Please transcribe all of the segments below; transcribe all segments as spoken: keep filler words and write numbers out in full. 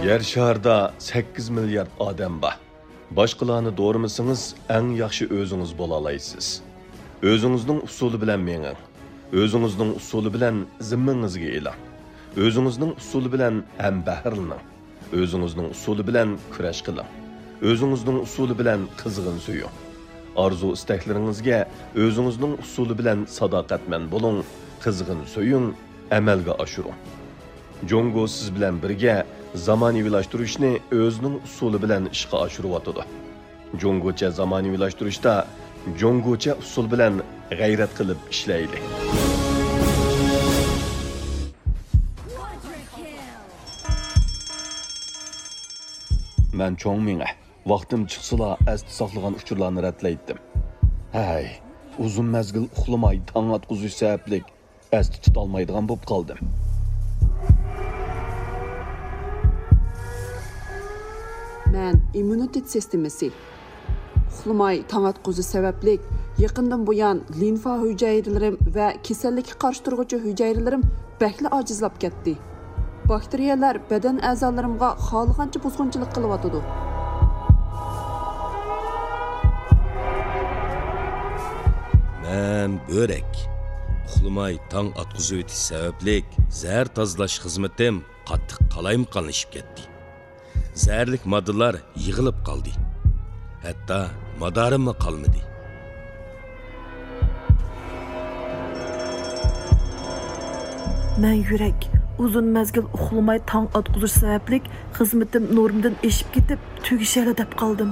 Yer şarda sakkiz milyard odam bor. Boshqalarni doğramasangiz, eng yaxshi o'zingiz bo'la olasiz. O'zingizning usuli bilan mening. O'zingizning usuli bilan zimmangizga e'lon. O'zingizning usuli bilan ham bahrlaning. O'zingizning usuli bilan kurash qiling. O'zingizning usuli bilan qizg'in suying. Arzu istaklaringizga o'zingizning usuli bilan sadoqatman bo'ling, qizg'in suying, amalga oshiring. Jongo siz bilan birga zamonaviylashtirishni o'zining usuli bilan ishga oshiryotdi. Jongocha zamonaviylashtirishda jongocha usul bilan g'ayrat qilib ishlaydi. Men cho'ngminga vaqtim chiqsila asti saqlagan uchurlarni ratlaydim. Hay, uzun mezgil uxlamay tong atquzish sababli asti tutolmaydigan bo'lib qoldim. Men immunitet sistemasi uxlamay tong atquzish sababli yaqindan buyon limfa hujayralarim va kasallikka qarshi turuvchi hujayralarim bakli ojizlab ketdi. Bakteriyalar badan a'zolarimga xohlagancha buzg'unchilik qilyotdi. Men börek. Uxlamay tong atquzish o'tish sababli zahar tozalash xizmatim qattiq qalayimqonlashib ketdi. Zərlik moddalar yığılıb qaldı. Hətta madarim qalmadı. Mən yürək uzun məzgil uxlamay tong atquzish sababli xizmatim normdan eşib ketib tugishali deb qaldım.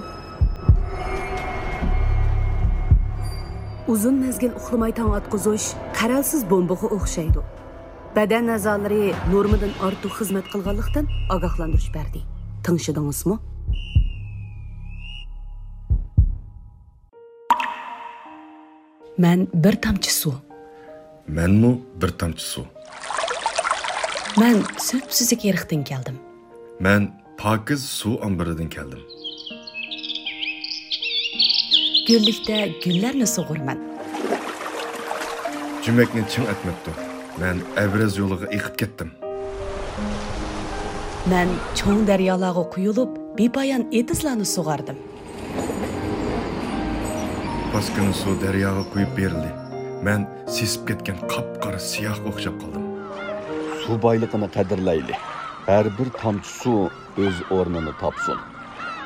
Uzun mezgil uxlamay tong atquzish qaralsiz bombaga o'xshaydi. Badan a'zolari normadan ortiq xizmat qilganlikdan ogohlantirish berdi. Tanışdыңызmı? Ben bir tamçı su. Menmi bir tamçı su. Ben söpsüzlük yerikten geldim. Ben pakiz su ambiridan keldim. Güllikte güllerni sug'urman. Cümekni çim etmepti. Ben Evraz yoluga eqib ketdim. Ben çoğun deryalarga quyulup, bepayan etizlarni sug'ardim. Baskını su deryaga quyib berildi. Ben sesip ketken qap-qara siyah o'xshab qoldim. Su boyligini qadrlayli. Har bir tomchi suv o'z o'rnini topsin.